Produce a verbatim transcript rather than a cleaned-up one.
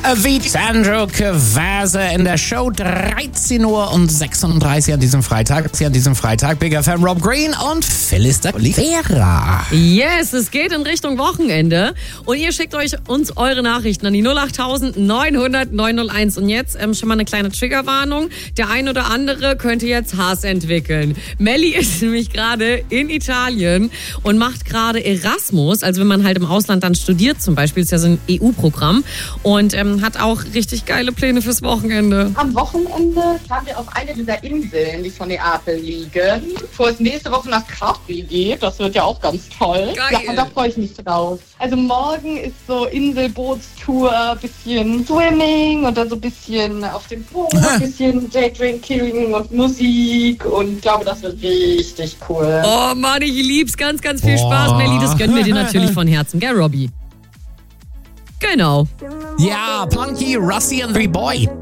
wie Sandro Cavazza in der Show. dreizehn Uhr und sechsunddreißig an diesem Freitag. Sie an diesem Freitag. Big F M Rob Green und Phyllis de Oliveira. Yes, es geht in Richtung Wochenende. Und ihr schickt euch uns eure Nachrichten an die null acht neun null null neun null eins. Und jetzt ähm, schon mal eine kleine Triggerwarnung. Der ein oder andere könnte jetzt Hass entwickeln. Melli ist nämlich gerade in Italien und macht gerade Erasmus. Also wenn man halt im Ausland dann studiert zum Beispiel, ist ja so ein E U-Programm. Und ähm, hat auch richtig geile Pläne fürs Wochenende. Am Wochenende fahren wir auf eine dieser Inseln, die von Neapel liegen, bevor es nächste Woche nach Capri geht. Das wird ja auch ganz toll. Geil. Ja, und da freue ich mich drauf. Also morgen ist so Inselbootstour, bisschen Swimming und dann so ein bisschen auf dem Boot, ein bisschen Daydrinking und Musik und ich glaube, das wird richtig cool. Oh Mann, ich lieb's. Ganz, ganz viel Oh. Spaß, Melli. Das gönnen wir dir natürlich von Herzen, gell, Robby? Genau. Ja, Punky, Rusty and Three Boy.